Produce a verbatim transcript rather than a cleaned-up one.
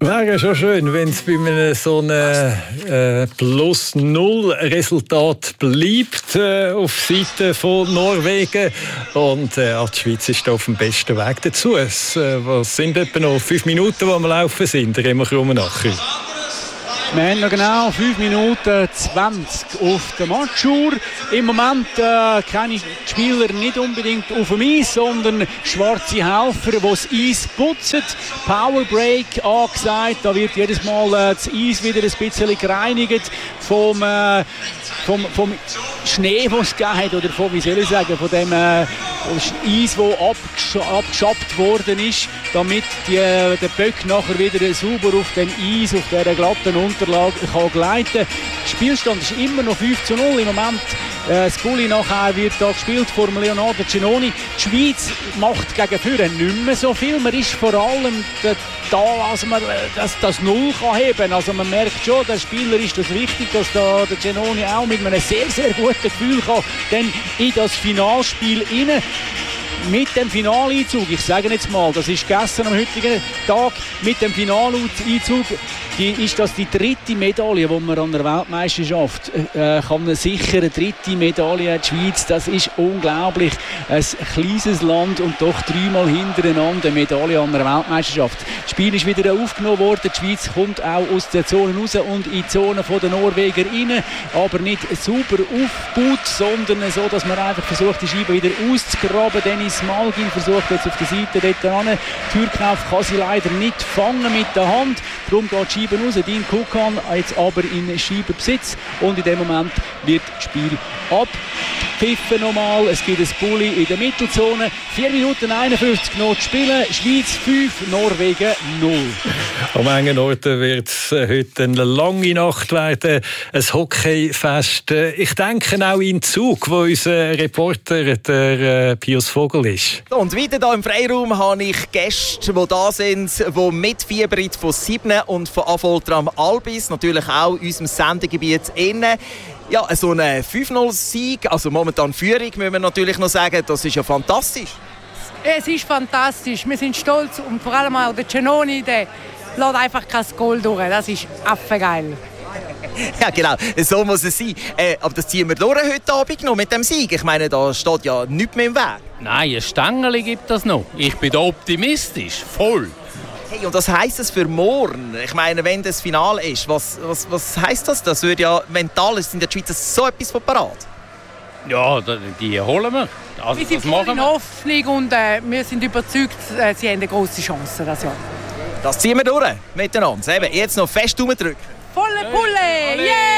Wäre schon schön, wenn es bei einem so einem äh, plus null Resultat bleibt äh, auf Seite von Norwegen. Und äh, die Schweiz ist auf dem besten Weg dazu. Es äh, was sind etwa noch fünf Minuten, wo wir laufen sind, der Remo Krummenacher. Wir haben noch genau fünf Minuten zwanzig auf der Matchuhr. Im Moment äh, keine Spieler nicht unbedingt auf dem Eis, sondern schwarze Helfer, die das Eis putzen. Powerbreak angesagt. Da wird jedes Mal äh, das Eis wieder ein bisschen gereinigt vom, äh, vom, vom Schnee, den es gegeben hat. Oder vom, wie soll ich sagen, von dem äh, Eis, das abgeschappt worden ist, damit die, äh, der Böck nachher wieder sauber auf dem Eis, auf dieser glatten Unterlage kann gleiten. Der Spielstand ist immer noch fünf zu null. Im Moment äh, das Bulli nachher wird da gespielt vor Leonardo Cenoni. Die Schweiz macht gegen Führer nicht mehr so viel. Man ist vor allem da, dass man das, das Null kann heben. Also man merkt schon, der Spieler ist das wichtig, dass da der Cenoni auch mit einem sehr, sehr guten Gefühl kann dann in das Finalspiel rein. Mit dem Finaleinzug, ich sage jetzt mal, das ist gestern am heutigen Tag, mit dem Finaleinzug die, ist das die dritte Medaille, die man an der Weltmeisterschaft äh, kann man sichern. Eine dritte Medaille, die Schweiz, das ist unglaublich. Ein kleines Land und doch dreimal hintereinander eine Medaille an der Weltmeisterschaft. Das Spiel ist wieder aufgenommen worden. Die Schweiz kommt auch aus der Zone raus und in die Zone der Norweger rein, aber nicht sauber aufgebaut, sondern so, dass man einfach versucht, die Scheibe wieder auszugraben. Dennis Malgin versucht jetzt auf der Seite dort ran. Türknauf kann sie leider nicht fangen mit der Hand. Darum geht die Scheibe raus. Dean Kukan jetzt aber in Scheibenbesitz. Und in dem Moment wird das Spiel abgepfiffen nochmal. Es gibt ein Bulli in der Mittelzone. vier Minuten einundfünfzig noch zu spielen. Schweiz fünf, Norwegen null. An einigen Orten wird es heute eine lange Nacht werden. Ein Hockeyfest. Ich denke auch in Zug, wo unser Reporter, der Pius Vogel, ist. Und wieder hier im Freiraum habe ich Gäste, die da sind, die mitfiebern von sieben und von Avoltram Albis, natürlich auch in unserem Sendegebiet innen. Ja, so ein fünf null Sieg, also momentan Führung, müssen wir natürlich noch sagen, das ist ja fantastisch. Es ist fantastisch, wir sind stolz und vor allem auch der Cenoni, der lässt einfach kein Goal durch, das ist affengeil. Ja, genau, so muss es sein. Äh, aber das ziehen wir durch heute Abend noch mit dem Sieg. Ich meine, da steht ja nichts mehr im Weg. Nein, ein Stängeli gibt das noch. Ich bin da optimistisch, voll. Hey, und was heisst das für morgen? Ich meine, wenn das Finale ist, was, was, was heisst das? Das würde ja mental, ist in der Schweiz so etwas von parat. Ja, die holen wir. Also, wir sind voll in Hoffnung und äh, wir sind überzeugt, äh, sie haben eine grosse Chance das Jahr. Das ziehen wir durch miteinander. Eben, jetzt noch fest drücken. Volle Pulle! Yeah!